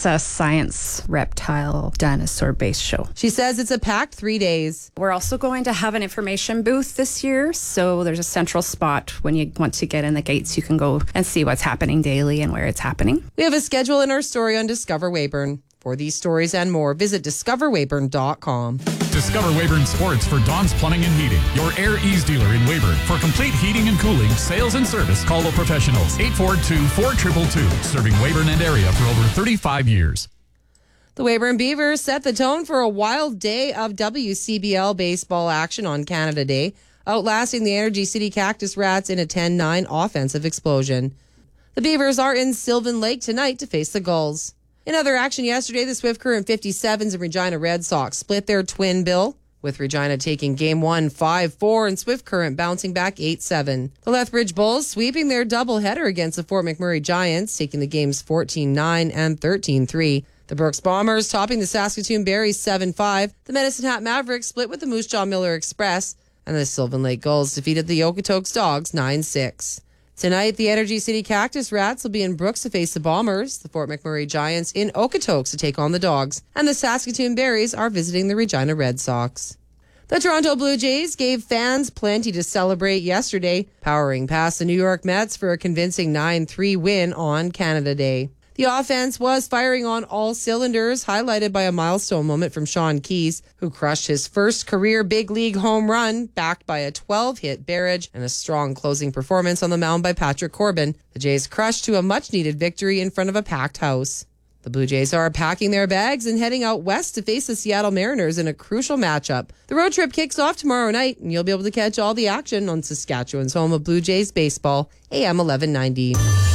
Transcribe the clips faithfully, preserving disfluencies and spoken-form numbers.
a science reptile dinosaur-based show. She says it's a packed three days. We're also going to have an information booth this year, so there's a central spot when you want to get in the gates. You can go and see what's happening daily and where it's happening. We have a schedule in our story on Discover Weyburn. For these stories and more, visit discover weyburn dot com. Discover Weyburn Sports for Don's Plumbing and Heating, your Air Ease dealer in Weyburn. For complete heating and cooling, sales and service, call the professionals. eight four two, four two two two, serving Weyburn and area for over thirty-five years. The Weyburn Beavers set the tone for a wild day of W C B L baseball action on Canada Day, outlasting the Energy City Cactus Rats in a ten nine offensive explosion. The Beavers are in Sylvan Lake tonight to face the Gulls. In other action yesterday, the Swift Current fifty-sevens and Regina Red Sox split their twin bill, with Regina taking game one five four and Swift Current bouncing back eight seven. The Lethbridge Bulls sweeping their doubleheader against the Fort McMurray Giants, taking the games fourteen nine and thirteen three. The Brooks Bombers topping the Saskatoon Berries seven five. The Medicine Hat Mavericks split with the Moose Jaw Miller Express, and the Sylvan Lake Gulls defeated the Okotoks Dogs nine six. Tonight, the Energy City Cactus Rats will be in Brooks to face the Bombers, the Fort McMurray Giants in Okotoks to take on the Dogs, and the Saskatoon Berries are visiting the Regina Red Sox. The Toronto Blue Jays gave fans plenty to celebrate yesterday, powering past the New York Mets for a convincing nine three win on Canada Day. The offense was firing on all cylinders, highlighted by a milestone moment from Sean Keys, who crushed his first career big league home run, backed by a twelve-hit barrage and a strong closing performance on the mound by Patrick Corbin. The Jays crushed to a much-needed victory in front of a packed house. The Blue Jays are packing their bags and heading out west to face the Seattle Mariners in a crucial matchup. The road trip kicks off tomorrow night, and you'll be able to catch all the action on Saskatchewan's home of Blue Jays baseball, A M eleven ninety.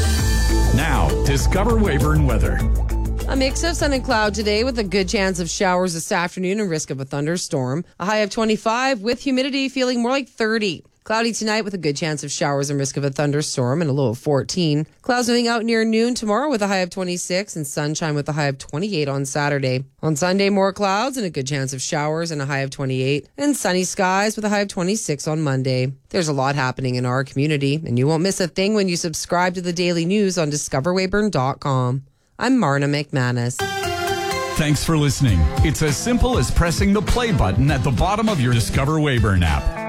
Now, Discover Weyburn weather. A mix of sun and cloud today with a good chance of showers this afternoon and risk of a thunderstorm. A high of twenty-five with humidity feeling more like thirty. Cloudy tonight with a good chance of showers and risk of a thunderstorm and a low of fourteen. Clouds moving out near noon tomorrow with a high of twenty-six and sunshine with a high of twenty-eight on Saturday. On Sunday, more clouds and a good chance of showers and a high of twenty-eight. And sunny skies with a high of twenty-six on Monday. There's a lot happening in our community, and you won't miss a thing when you subscribe to the daily news on discover weyburn dot com. I'm Marna McManus. Thanks for listening. It's as simple as pressing the play button at the bottom of your Discover Weyburn app.